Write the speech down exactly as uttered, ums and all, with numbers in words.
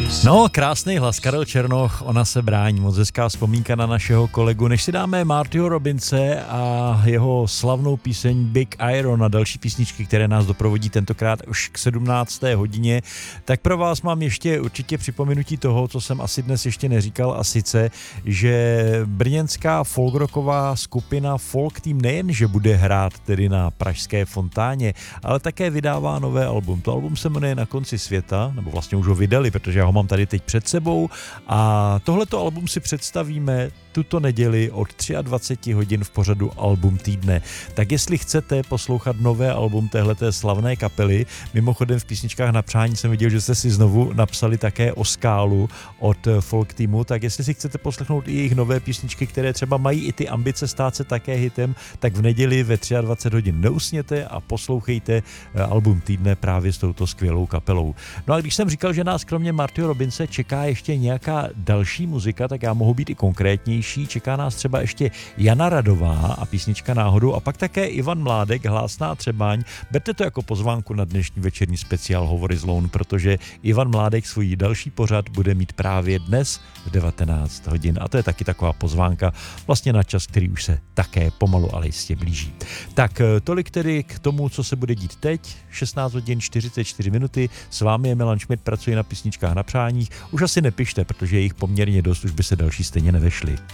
No, krásný hlas, Karel Černoch, Ona se brání, moc hezká vzpomínka na našeho kolegu. Než si dáme Martyho Robbinse a jeho slavnou píseň Big Iron a další písničky, které nás doprovodí tentokrát už k sedmnácté hodině, tak pro vás mám ještě určitě připomenutí toho, co jsem asi dnes ještě neříkal, a sice, že brněnská folkrocková skupina Folk Team nejen, že bude hrát tedy na pražské Fontáně, ale také vydává nové album. To album se jmenuje Na konci světa, nebo vlastně už ho vydali, protože já ho mám tady teď před sebou, a tohleto album si představíme tuto neděli od dvacet tři hodin v pořadu Album týdne. Tak jestli chcete poslouchat nové album téhleté slavné kapely, mimochodem v písničkách na přání jsem viděl, že jste si znovu napsali také o Skálu od Folk Teamu, tak jestli si chcete poslechnout i jejich nové písničky, které třeba mají i ty ambice stát se také hitem, tak v neděli ve dvacet tři hodin neusněte a poslouchejte Album týdne právě s touto skvělou kapelou. No a když jsem říkal, že nás kromě Martyho Robbinse čeká ještě nějaká další muzika, tak já mohu být i konkrétnější. Čeká nás třeba ještě Jana Radová a písnička Náhodou, a pak také Ivan Mládek, Hlásná Třebaň. Berte to jako pozvánku na dnešní večerní speciál Hovory z Loun, protože Ivan Mládek svůj další pořad bude mít právě dnes v devatenáct hodin. A to je taky taková pozvánka vlastně na čas, který už se také pomalu, ale jistě blíží. Tak tolik tedy k tomu, co se bude dít teď. šestnáct hodin čtyřicet čtyři minuty. S vámi je Milan Šmit, pracuje na písničkách na přáních. Už asi nepište, protože je jich poměrně dost, už by se další stejně nevešly.